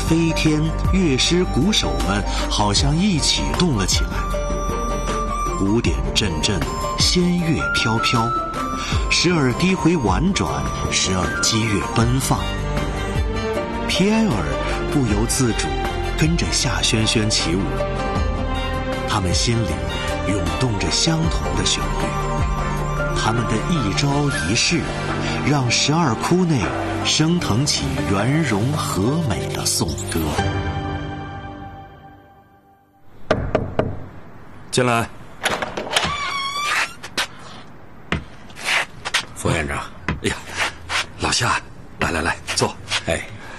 飞天、乐师、鼓手们好像一起动了起来。鼓点阵阵，仙乐飘飘，时而低回婉转，时而激越奔放。皮埃尔不由自主跟着夏轩轩起舞，他们心里涌动着相同的旋律，他们的一招一式让12窟内升腾起圆融和美的颂歌。 进来。 副院长， 哎呀，老夏，来，坐。 哎，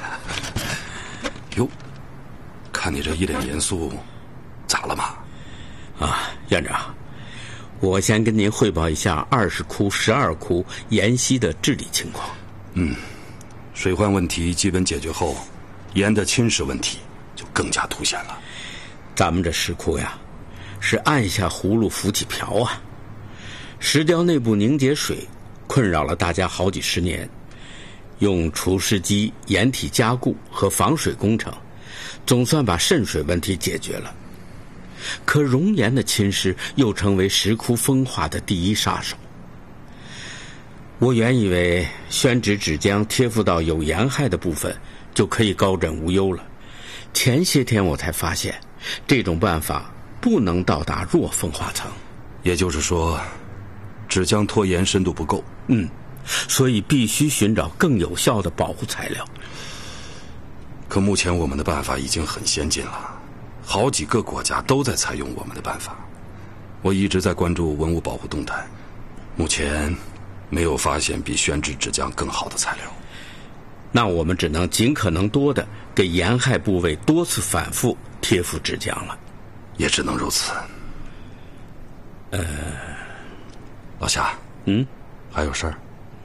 哟，看你这一脸严肃，咋了嘛？ 院长，我先跟您汇报一下20窟、12窟沿溪的治理情况。 水患问题基本解决后，盐的侵蚀问题就更加凸显了。 咱们这石窟呀，是按下葫芦浮起瓢啊，石雕内部凝结水困扰了大家好几十年，用除湿机、掩体加固和防水工程，总算把渗水问题解决了。可熔岩的侵蚀又成为石窟风化的第一杀手。我原以为宣纸纸浆贴附到有盐害的部分就可以高枕无忧了，前些天我才发现这种办法不能到达弱风化层。 也就是说，纸浆拖盐深度不够。 所以必须寻找更有效的保护材料。 可目前我们的办法已经很先进了，好几个国家都在采用我们的办法。我一直在关注文物保护动态，目前没有发现比宣纸纸浆更好的材料。 那我们只能尽可能多的给盐害部位多次反复贴附纸浆了。 也只能如此。老夏，还有事儿？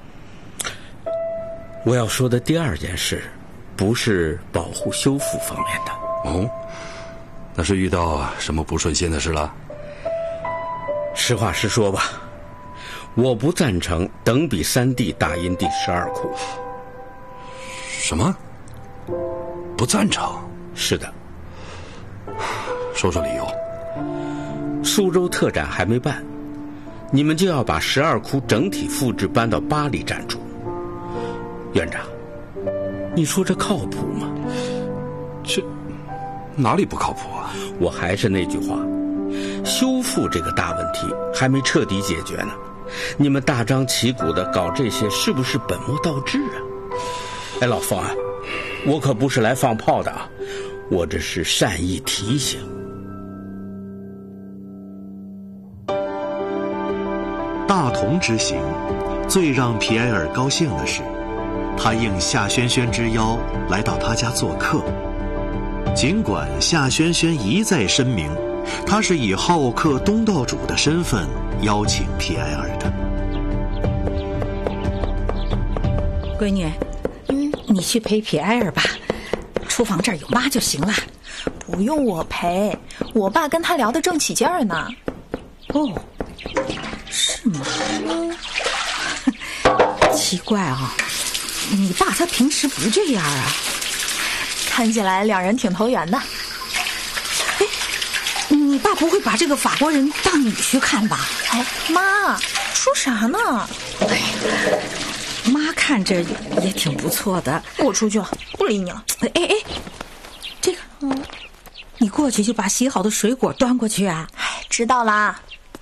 我要说的第二件事，不是保护修复方面的。 哦，那是遇到什么不顺心的事了？ 实话实说吧，我不赞成等比3地打印第12窟。 什么？不赞成？ 是的。 说说理由。 苏州特展还没办，你们就要把12窟整体复制搬到巴黎展出。院长，你说这靠谱吗？ 这哪里不靠谱啊？ 我还是那句话，修复这个大问题还没彻底解决呢，你们大张旗鼓的搞这些，是不是本末倒置啊？哎，老冯啊，我可不是来放炮的啊，我这是善意提醒。 大同之行，最让皮埃尔高兴的是，他应夏轩轩之邀来到他家做客。尽管夏轩轩一再声明，他是以好客东道主的身份邀请皮埃尔的。 闺女，你去陪皮埃尔吧，厨房这儿有妈就行了。 不用我陪，我爸跟他聊得正起劲儿呢。 哦，是吗？奇怪啊，你爸他平时不这样啊。 看起来两人挺投缘的。 哎，你爸不会把这个法国人当女婿看吧？ 哎，妈，说啥呢？ 哎呀，妈看着也挺不错的。 我出去了，不理你了。 哎，这个，你过去就把洗好的水果端过去啊。 哎，知道啦。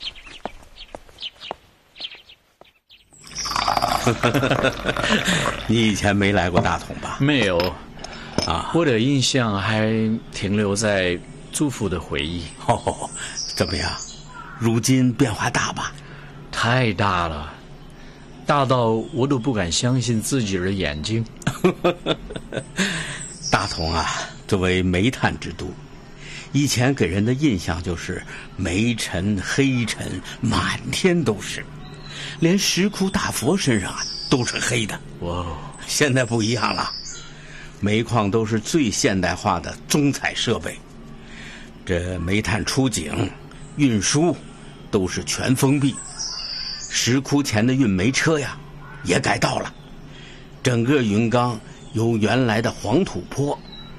你以前没来过大同吧？ 没有啊， 我的印象还停留在祖父的回忆。 哦，怎么样？如今变化大吧？ 太大了，大到我都不敢相信自己的眼睛。 大同啊，作为煤炭之都，以前给人的印象就是煤尘、黑尘满天都是，连石窟大佛身上都是黑的。 哇， 现在不一样了，煤矿都是最现代化的中采设备，这煤炭出井、运输都是全封闭。石窟前的运煤车呀，也改道了，整个云冈由原来的黄土坡